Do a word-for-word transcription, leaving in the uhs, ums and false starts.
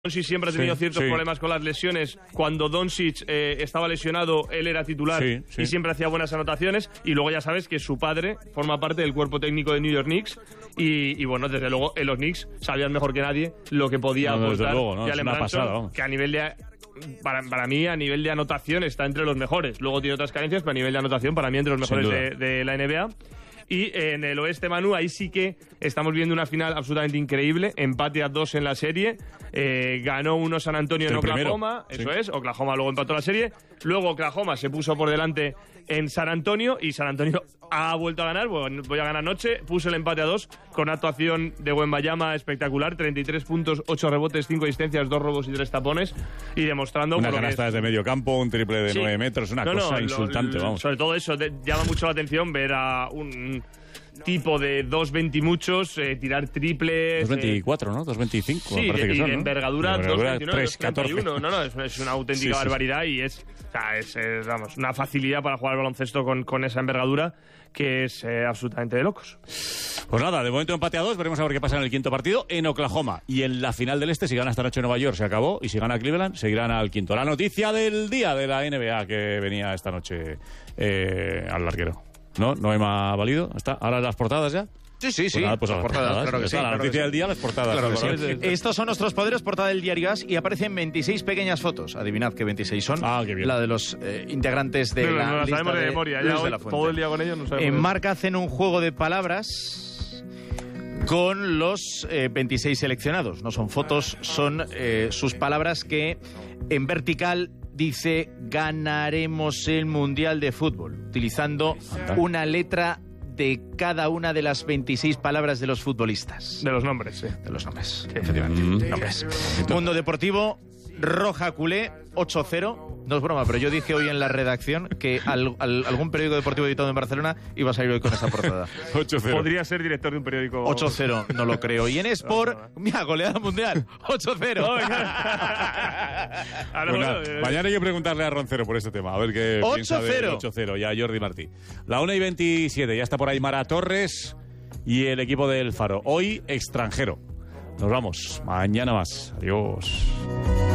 Doncic siempre ha tenido sí, ciertos sí. problemas con las lesiones. Cuando Doncic eh, estaba lesionado, él era titular sí, sí. y siempre hacía buenas anotaciones. Y luego ya sabes que su padre forma parte del cuerpo técnico de New York Knicks. Y, y bueno, desde luego en los Knicks sabían mejor que nadie lo que podía no, aportar luego, ¿no? Jalen Brunson, pasada, que a nivel de... Para, para mí, a nivel de anotación, está entre los mejores. Luego tiene otras carencias, pero a nivel de anotación, para mí, entre los mejores de, de la N B A. Y en el oeste, Manu, ahí sí que estamos viendo una final absolutamente increíble. Empate a dos en la serie. Eh, ganó uno San Antonio en Oklahoma. Eso sí. es. Oklahoma luego empató la serie. Luego Oklahoma se puso por delante en San Antonio. Y San Antonio ha vuelto a ganar. Bueno, voy a ganar anoche. Puso el empate a dos con actuación de Wembanyama espectacular. treinta y tres puntos, ocho rebotes, cinco asistencias, dos robos y tres tapones. Y demostrando... Una canasta desde medio campo, un triple de sí. nueve metros. Una no, cosa no, insultante, lo, vamos. Sobre todo eso. De, llama mucho la atención ver a un... tipo de dos veinte muchos, eh, tirar triples... dos veinticuatro, eh, ¿no? dos veinticinco, sí, parece y que son, de ¿no? envergadura, de envergadura dos veintinueve, tres catorce. No, no, es, es una auténtica sí, barbaridad sí. y es, o sea, es, es vamos, una facilidad para jugar al baloncesto con, con esa envergadura que es eh, absolutamente de locos. Pues nada, de momento empate a dos, veremos a ver qué pasa en el quinto partido en Oklahoma. Y en la final del este, si gana esta noche Nueva York, se acabó, y si gana Cleveland, seguirán al quinto. La noticia del día de la N B A que venía esta noche eh, al larguero. ¿No? ¿No ha valido? ¿Está? ¿Ahora las portadas ya? Sí, sí, sí. Pues nada, pues las portadas, portadas, claro que está, sí. la Claro noticia que del día, las portadas. Claro que sí. Estos son nuestros poderes, portada del Diario As, y aparecen veintiséis pequeñas fotos. Adivinad qué veintiséis son. Ah, qué bien. La de los eh, integrantes de no, la no, no lista sabemos de, de memoria. Luis Ya de la hoy, Fuente. todo el día con ellos no sabemos. En Marca hacen un juego de palabras con los eh, veintiséis seleccionados. No son fotos, son eh, sus palabras que en vertical dice ganaremos el Mundial de Fútbol, utilizando una letra de cada una de las veintiséis palabras de los futbolistas. De los nombres, sí. De los nombres, sí. efectivamente. Mm. Nombres. Mundo Deportivo, Roja Culé, ocho cero. No es broma, pero yo dije hoy en la redacción que al, al, algún periódico deportivo editado en Barcelona iba a salir hoy con esa portada. ocho cero. Podría ser director de un periódico. ocho cero, no lo creo. Y en Sport, no, no. mira, goleada mundial, ocho cero. No, bueno, eh, mañana hay que preguntarle a Roncero por este tema, a ver qué piensa del ocho cero y a Jordi Martí. La una y veintisiete, ya está por ahí Mara Torres y el equipo del Faro. Hoy extranjero. Nos vamos, mañana más. Adiós.